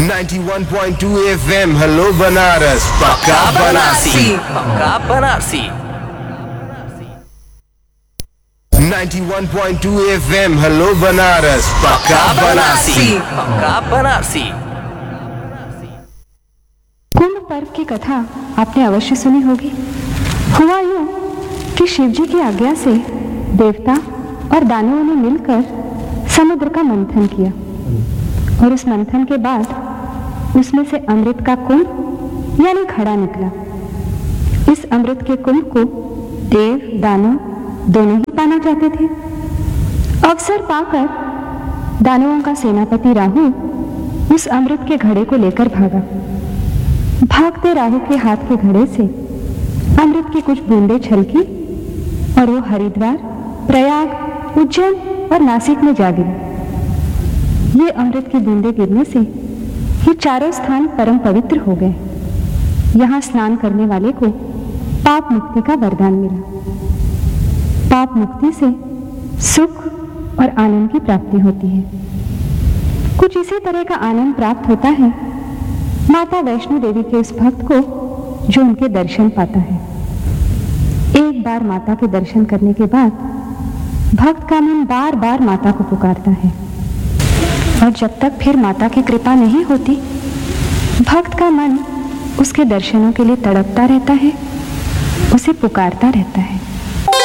91.2 FM hello Banaras पक्का Banarasi 91.2 FM hello Banaras पक्का बनारसी कुंभ पर्व की कथा आपने अवश्य सुनी होगी। हुआ यूं कि शिवजी की आज्ञा से देवता और दानवों ने मिलकर समुद्र का मंथन किया और उस मंथन के बाद उसमें से अमृत का कुंभ यानी घड़ा निकला। इस अमृत के कुंभ को देव दानव दोनों ही पाना चाहते थे। अवसर पाकर दानवों का सेनापति राहु उस अमृत के घड़े को लेकर भागा। भागते राहु के हाथ के घड़े से अमृत की कुछ बूंदें छलकी और वो हरिद्वार, प्रयाग, उज्जैन और नासिक में जा गिरी। ये अमृत की बूंदें गिरने से ये चारों स्थान परम पवित्र हो गए। यहाँ स्नान करने वाले को पाप मुक्ति का वरदान मिला। पाप मुक्ति से सुख और आनंद की प्राप्ति होती है। कुछ इसी तरह का आनंद प्राप्त होता है माता वैष्णो देवी के उस भक्त को जो उनके दर्शन पाता है। एक बार माता के दर्शन करने के बाद भक्त का मन बार बार माता को पुकारता है और जब तक फिर माता की कृपा नहीं होती भक्त का मन उसके दर्शनों के लिए तड़पता रहता है, उसे पुकारता रहता है।